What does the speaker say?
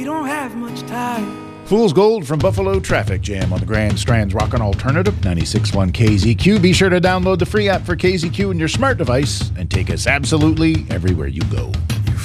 We don't have much time. Fool's Gold from Buffalo Traffic Jam on the Grand Strand's Rockin' Alternative 96.1 KZQ. Be sure to download the free app for KZQ on your smart device and take us absolutely everywhere you go.